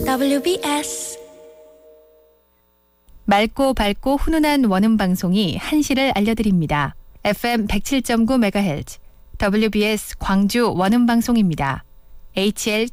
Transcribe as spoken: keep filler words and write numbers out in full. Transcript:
더블유비에스 맑고 밝고 훈훈한 원음 방송이 한시를 알려드립니다. 에프엠 백칠 점 구 메가헤르츠 더블유비에스 광주 원음 방송입니다. 에이치엘